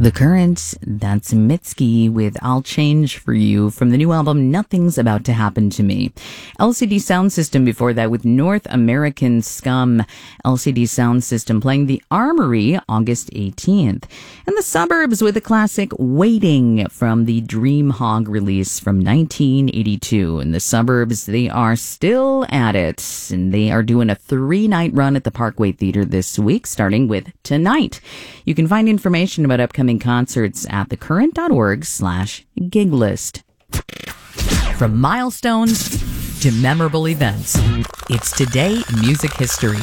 The Current, that's Mitski with I'll Change For You from the new album Nothing's About to Happen to Me. LCD Sound System before that with North American Scum. LCD Sound System playing The Armory August 18th. And The Suburbs with a classic Waiting from the Dream Hog release from 1982. And The Suburbs, they are still at it. And they are doing a 3-night run at the Parkway Theater this week, starting with tonight. You can find information about upcoming concerts at thecurrent.org/gig list. From milestones to memorable events, it's Today in Music History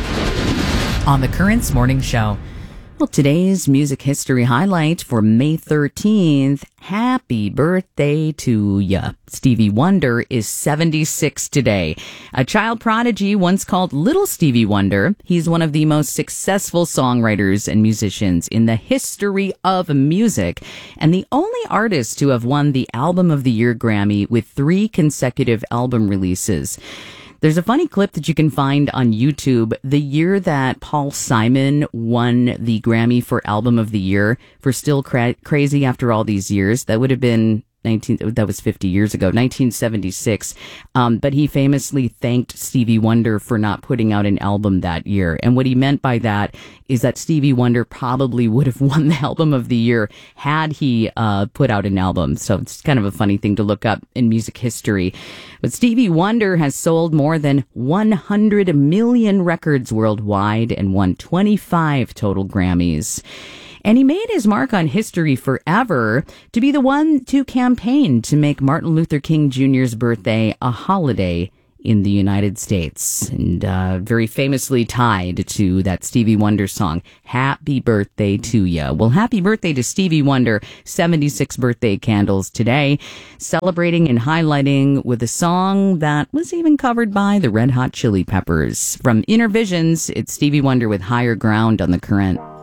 on The Current's Morning Show. Well, today's music history highlight for May 13th, happy birthday to ya. Stevie Wonder is 76 today. A child prodigy once called Little Stevie Wonder. He's one of the most successful songwriters and musicians in the history of music, and the only artist to have won the Album of the Year Grammy with 3 consecutive album releases. There's a funny clip that you can find on YouTube. The year that Paul Simon won the Grammy for Album of the Year for Still Crazy After All These Years, that would have been 50 years ago, 1976. But he famously thanked Stevie Wonder for not putting out an album that year. And what he meant by that is that Stevie Wonder probably would have won the Album of the Year had he put out an album. So it's kind of a funny thing to look up in music history. But Stevie Wonder has sold more than 100 million records worldwide and won 25 total Grammys. And he made his mark on history forever to be the one to campaign to make Martin Luther King Jr.'s birthday a holiday in the United States. And very famously tied to that Stevie Wonder song, Happy Birthday to Ya. Well, happy birthday to Stevie Wonder. 76 birthday candles today, celebrating and highlighting with a song that was even covered by the Red Hot Chili Peppers. From Inner Visions, it's Stevie Wonder with Higher Ground on The Current.